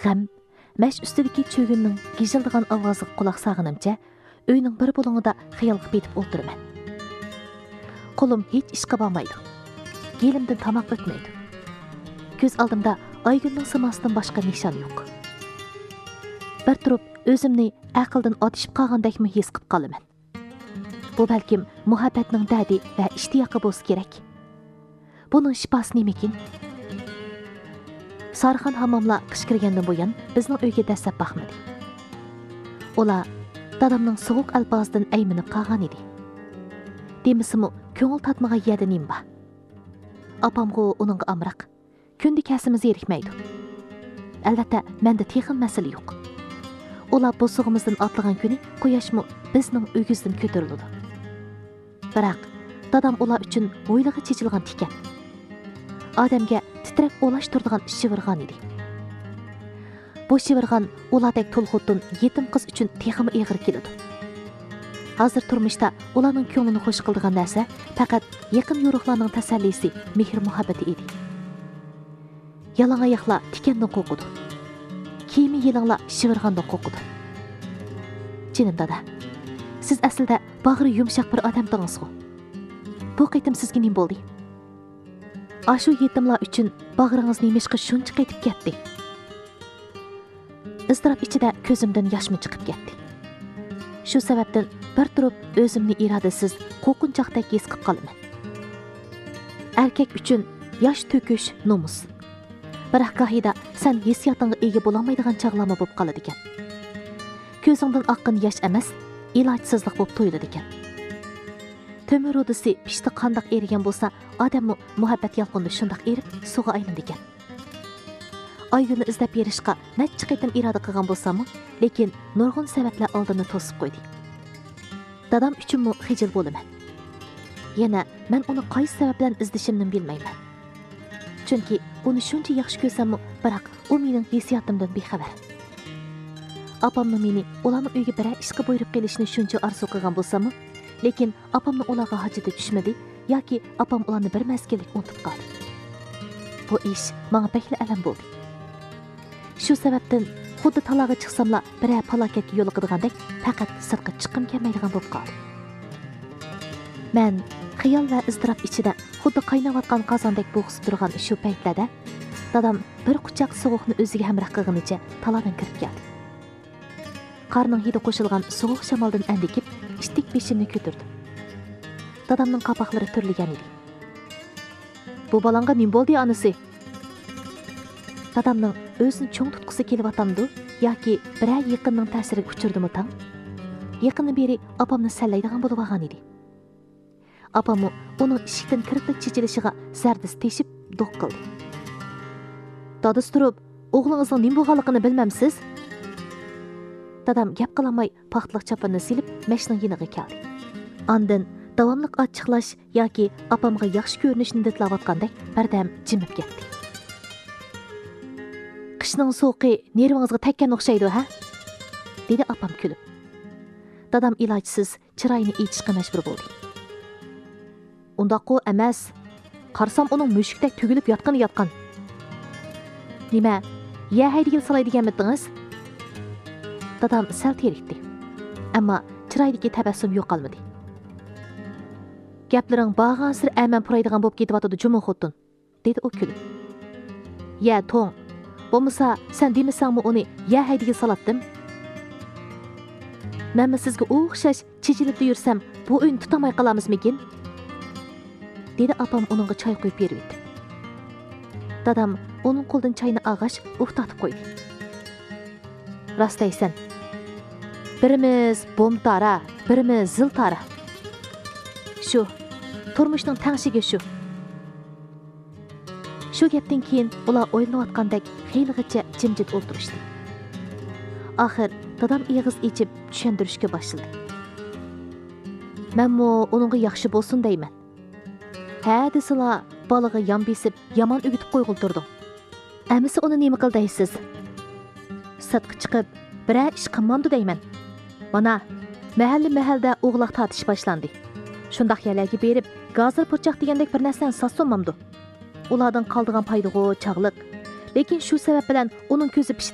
g'am, mash ustidagi cho'ginning gijildigan ovoziga quloq sag'inimcha, uyning bir bo'lingida xiyolga betib o'tiraman. Qo'lim hech ishga bormaydi. Yelimdan tomoq o'tmaydi. Ko'z oldimda Aygulning simosidan boshqa nishon yo'q. Bir turib o'zimni aqldan otishib qolgandekmi his qilib qolaman. Bu balkim muhabbatning dadi va ishtiyoqi bo'lsa kerak. Buning shifosi nimikin? Sarxon hammomlar qish kirgandan buyon bizning uyga dastlab baxmadi. Ular dadamning sovuq alpozdan ayminib qolgan edi. Demisimi ko'ngil tatmaga yedi nimba. Apamga uningga amriq. Kundi kasimiz erikmaydi. Albatta, menda texin masala yo'q. Ular bosug'imizdan otlagan kuni quyoshmi bizning uygizdan ko'tarildi. Biroq dadam ular uchun o'ylig'i chechilgan tikan. Odamga titrab o'lash turadigan shivirgan edi. Bu shivirgan ulardek to'lg'utdan yetim qiz uchun texmi eg'ir keladi. Hozir turmushda ularning ko'nglini xush qiladigan narsa faqat yaqin yo'riqlarning tasallisi, mehr muhabbati edi. Yalang oyoqlar tikandan qo'rqidi. Kiyimi yelanglar shivirgandan qo'rqidi. Jinim dada, siz aslida bag'ri yumshoq bir odamdingiz-ku. Bu qitim sizga nim bo'ldi? Ashu yetimlar uchun bag'ringiz nemishqa shuncha qaytib ketdi. Iztirob ichida ko'zimdan yoshmi chiqib ketdi. Shu sababdan bir turib o'zimni irodasiz, qo'rqinchoqdek his qilib qolaman. Erkak uchun yosh to'kish nomus. Biroq gohida sen hissiyotingga ega bo'lolmaydigan chog'lama bo'lib qoladi ekan. Ko'zingdan oqqan yosh emas, ilojsizlik bo'lib to'yiladi ekan. Temir odisi pishti qandoq erigan bo'lsa, odamni muhabbat yalqinida shundoq erib, suvga aylandi ekan. Aygulni izlab berishga necha qitim iroda qilgan bo'lsam, lekin nurg'un sabablar oldini to'sib qo'ydi. Dadam uchunmi xijil bo'laman. Yana men uni qaysi sabab bilan izlashimni bilmayman. Chunki uni shuncha yaxshi ko'rsam, biroq u mening hissiyotimdan bexabar. Apamni meni ularning uyga biror ishga buyurib kelishni shuncha orzu qilgan bo'lsam, lekin apamni ularga hojati tushmadi yoki apam ularni bir mazgillik unutib qoldi. Bu ish menga bekli alam bo'ldi. Shu sababdan xuddi taloqqa chiqsamlar biror falokatga yo'l qilgandek faqat sirtqa chiqqim kelmaydigan bo'lib qoldi. Men xiyol va iztirob ichida xuddi qaynayotgan qozondek bo'g'sib turgan shu paytlarda dadam bir quchoq sovuqni o'ziga hamroh qilganicha talodan kirib keldi. Qarning hidi qo'shilgan sovuq shamoldan andikib, ishtik beshimni ko'tardi. Dadamning qapoqlari turligan edi. Bu balanga nim bo'ldi onasi? Dadamning o'zini cho'ng tutqisi kelyaptamdi yoki biror yaqinning ta'siriga uchurdimi tang? Yaqinni beri opamni sallaydigan bo'lib olgan edi. Opam uning eshikdan kirib chechilishiga zardas teshib do'q qildi. Dadasi turib, o'g'lingizning nim bo'lganligini bilmamsiz? Dadam gap qilmay paxtliq chapanini silib mashning yiniga keldi. Ondan davomli ochiqlash yoki opamga yaxshi ko'rinishni ditlayotgandek bardam jimib ketdi. Qishning sovuqi nervingizga tekkan o'xshaydi, ha? Dedi opam kulib. Dadam ilojsiz chiroyini ichishga majbur bo'ldi. Undaqo emas. Qarsam uning mushukdek tugilib yotgan. Nima? Ya haydiga salaydiganmidingiz? Dadam sal terikdi. Ammo chiroydagi tabassum yo'qolmadi. Gaplaring bag'ansir aman puraydigan bo'lib ketyapti jumon xotin, dedi u kulib. Ya to'ng, bo'lmasa sen demasangmi uni ya haydiga salatdim? Menmi sizga o'xshash chechilib yursam, bu uyni tutamay qolamizmikin? Dedi apam uningga choy qo'yib berdi. Dadam uning qo'ldan choyni ag'ash o'xtatib qo'ydi. Rastaysan. Birimiz bomtara, birimiz ziltara. Shu turmushning tangshigi shu. Shu gapdan keyin ular o'ylanayotgandek xeyligacha jimjit o'tirishdi. Oxir dadam ig'iz ichib tushuntirishga boshladi. Menmi uningga yaxshi bo'lsin deyman. Ha desizlar, balig'i yon besib, yomon o'gitib qo'yg'iltirdim. Amisi uni nima qil deysiz? Sirtqa chiqib, biror ish qilmamdi deyman. Mana, mahalda o'g'loq tortish boshlandi. Shundaq yerlarga berib, gazir purchoq degandek bir narsani sasonmamdi. Ulardan qoldigan paydig'u chog'liq. Lekin shu sabab bilan uning ko'zi pishib